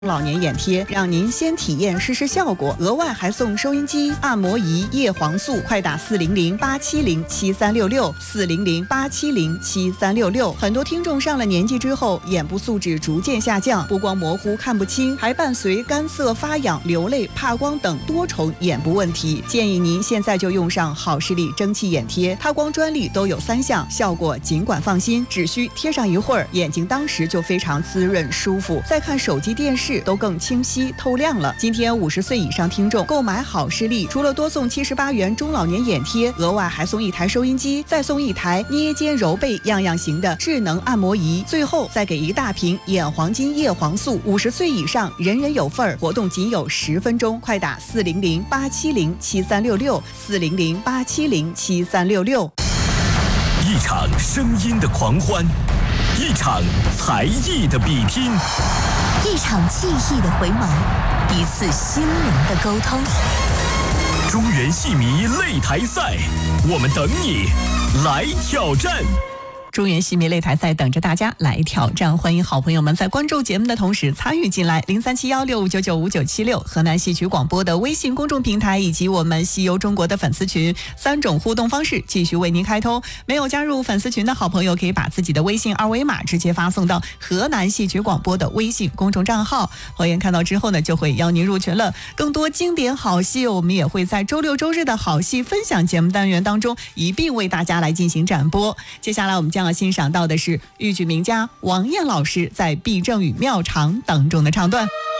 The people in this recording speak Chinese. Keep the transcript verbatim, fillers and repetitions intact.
老年眼贴，让您先体验试试效果，额外还送收音机、按摩仪、叶黄素，快打四零零八七零七三六六四零零八七零七三六六。很多听众上了年纪之后，眼部素质逐渐下降，不光模糊看不清，还伴随干涩、发痒、流泪、怕光等多重眼部问题。建议您现在就用上好视力蒸汽眼贴，它光专利都有三项，效果尽管放心，只需贴上一会儿，眼睛当时就非常滋润舒服，再看手机电视都更清晰透亮了。今天五十岁以上听众购买好视力，除了多送七十八元中老年眼贴，额外还送一台收音机，再送一台捏肩揉背样样行的智能按摩仪，最后再给一大瓶眼黄金叶黄素。五十岁以上人人有份儿，活动仅有十分钟，快打四零零八七零七三六六四零零八七零七三六六。 一场声音的狂欢，一场才艺的比拼， 一场记忆的回眸，一次心灵的沟通。 中原戏迷擂台赛，我们等你来挑战。 中原戏迷擂台赛等着大家来挑战，欢迎好朋友们在关注节目的同时参与进来。零三七幺六五九九五九七六河南戏曲广播的微信公众平台以及我们西游中国的粉丝群，三种互动方式继续为您开通。没有加入粉丝群的好朋友，可以把自己的微信二维码直接发送到河南戏曲广播的微信公众账号，会员看到之后呢，就会邀您入群了。更多经典好戏，我们也会在周六周日的好戏分享节目单元当中一并为大家来进行展播。接下来我们将要欣赏到的是豫剧名家王燕老师在《避正与妙长》当中的唱段。